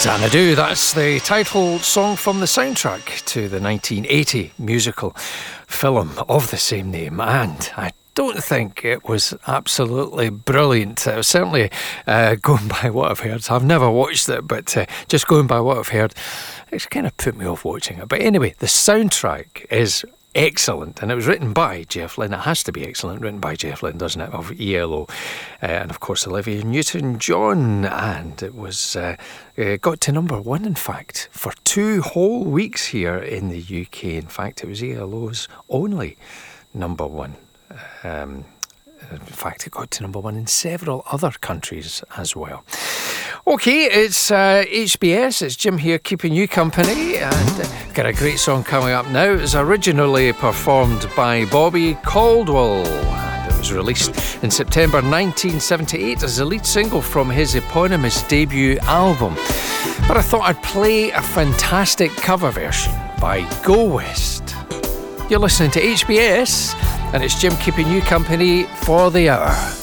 Xanadu, that's the title song from the soundtrack to the 1980 musical film of the same name, and I don't think it was absolutely brilliant. Certainly going by what I've heard. I've never watched it, but just going by what I've heard, it's kind of put me off watching it. But anyway, the soundtrack is excellent, and it was written by Jeff Lynne. It has to be excellent, written by Jeff Lynne, doesn't it, of ELO, and of course Olivia Newton-John, and it was got to number one, in fact, for 2 whole weeks here in the UK. In fact, it was ELO's only number one. In fact, it got to number one in several other countries as well. Okay, it's HBS, it's Jim here keeping you company, and got a great song coming up now. It was originally performed by Bobby Caldwell, and it was released in September 1978 as the lead single from his eponymous debut album. But I thought I'd play a fantastic cover version by Go West. You're listening to HBS, and it's Jim keeping you company for the hour.